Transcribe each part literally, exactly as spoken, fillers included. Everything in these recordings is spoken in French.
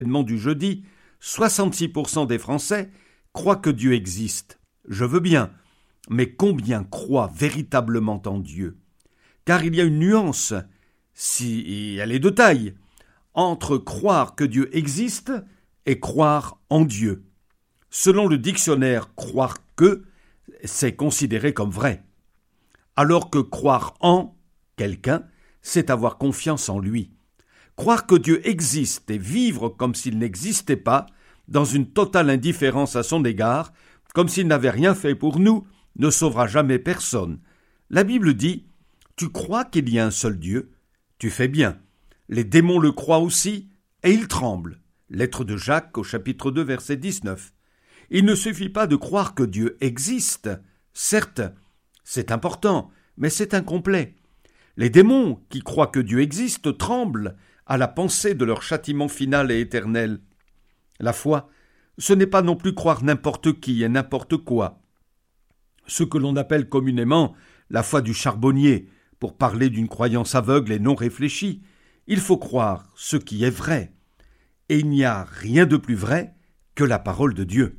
du jeudi, soixante-six pour cent des Français croient que Dieu existe. Je veux bien, mais combien croient véritablement en Dieu ? Car il y a une nuance, si elle est de taille, entre croire que Dieu existe et croire en Dieu. Selon le dictionnaire, croire que, c'est considéré comme vrai. Alors que croire en quelqu'un, c'est avoir confiance en lui. Croire que Dieu existe et vivre comme s'il n'existait pas, dans une totale indifférence à son égard, comme s'il n'avait rien fait pour nous, ne sauvera jamais personne. La Bible dit « Tu crois qu'il y a un seul Dieu ? Tu fais bien. Les démons le croient aussi, et ils tremblent. » Lettre de Jacques au chapitre deux, verset dix-neuf. Il ne suffit pas de croire que Dieu existe. Certes, c'est important, mais c'est incomplet. Les démons qui croient que Dieu existe tremblent à la pensée de leur châtiment final et éternel. La foi, ce n'est pas non plus croire n'importe qui et n'importe quoi. Ce que l'on appelle communément la foi du charbonnier, pour parler d'une croyance aveugle et non réfléchie. Il faut croire ce qui est vrai. Et il n'y a rien de plus vrai que la parole de Dieu.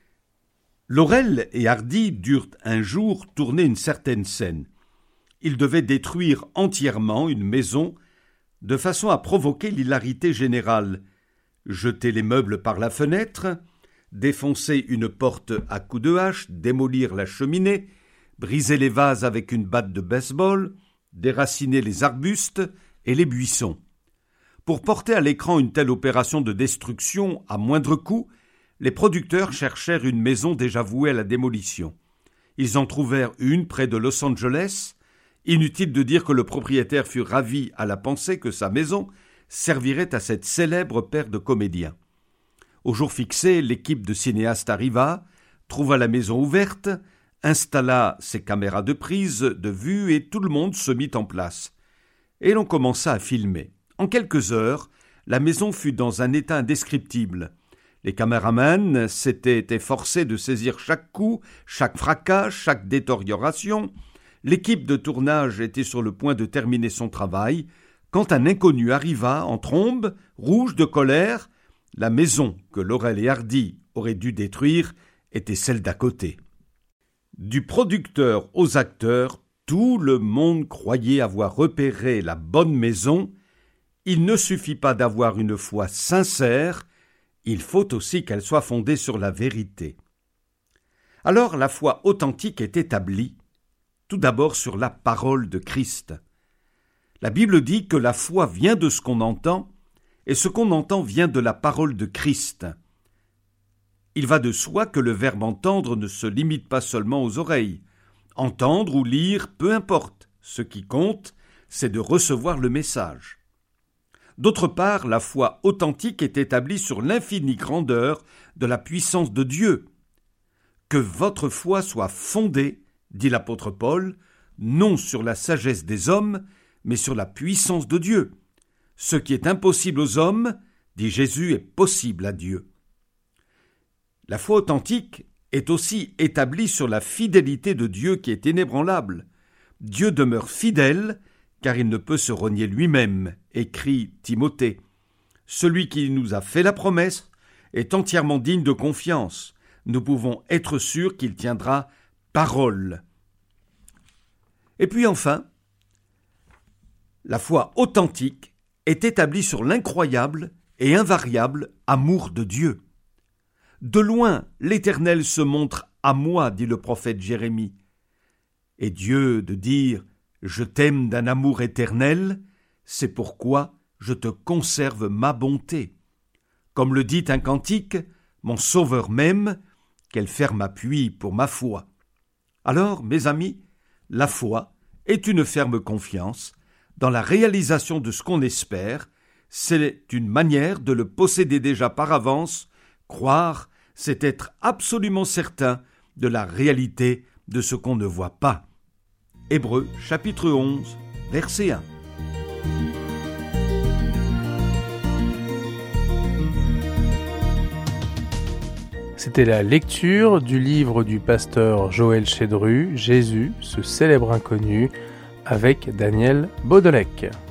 Laurel et Hardy durent un jour tourner une certaine scène. Ils devaient détruire entièrement une maison de façon à provoquer l'hilarité générale, jeter les meubles par la fenêtre, défoncer une porte à coups de hache, démolir la cheminée, briser les vases avec une batte de baseball, déraciner les arbustes et les buissons. Pour porter à l'écran une telle opération de destruction à moindre coût, les producteurs cherchèrent une maison déjà vouée à la démolition. Ils en trouvèrent une près de Los Angeles. Inutile de dire que le propriétaire fut ravi à la pensée que sa maison servirait à cette célèbre paire de comédiens. Au jour fixé, l'équipe de cinéastes arriva, trouva la maison ouverte, installa ses caméras de prise de vue et tout le monde se mit en place. Et l'on commença à filmer. En quelques heures, la maison fut dans un état indescriptible. Les caméramans s'étaient efforcés de saisir chaque coup, chaque fracas, chaque détérioration. L'équipe de tournage était sur le point de terminer son travail, quand un inconnu arriva en trombe, rouge de colère. La maison que Laurel et Hardy auraient dû détruire était celle d'à côté. Du producteur aux acteurs, tout le monde croyait avoir repéré la bonne maison. Il ne suffit pas d'avoir une foi sincère, il faut aussi qu'elle soit fondée sur la vérité. Alors la foi authentique est établie, tout d'abord sur la parole de Christ. La Bible dit que la foi vient de ce qu'on entend, et ce qu'on entend vient de la parole de Christ. Il va de soi que le verbe entendre ne se limite pas seulement aux oreilles. Entendre ou lire, peu importe. Ce qui compte, c'est de recevoir le message. D'autre part, la foi authentique est établie sur l'infinie grandeur de la puissance de Dieu. Que votre foi soit fondée, dit l'apôtre Paul, non sur la sagesse des hommes, mais sur la puissance de Dieu. Ce qui est impossible aux hommes, dit Jésus, est possible à Dieu. La foi authentique est aussi établie sur la fidélité de Dieu qui est inébranlable. Dieu demeure fidèle, car il ne peut se renier lui-même, écrit Timothée. Celui qui nous a fait la promesse est entièrement digne de confiance. Nous pouvons être sûrs qu'il tiendra parole. Et puis enfin, la foi authentique est établie sur l'incroyable et invariable amour de Dieu. De loin, l'Éternel se montre à moi, dit le prophète Jérémie. Et Dieu de dire « Je t'aime d'un amour éternel », c'est pourquoi je te conserve ma bonté. Comme le dit un cantique, mon Sauveur m'aime, quel ferme appui pour ma foi. Alors, mes amis, la foi est une ferme confiance dans la réalisation de ce qu'on espère. C'est une manière de le posséder déjà par avance. Croire, c'est être absolument certain de la réalité de ce qu'on ne voit pas. Hébreux, chapitre onze, verset un. C'était la lecture du livre du pasteur Joël Chédru, Jésus, ce célèbre inconnu, avec Daniel Baudelec.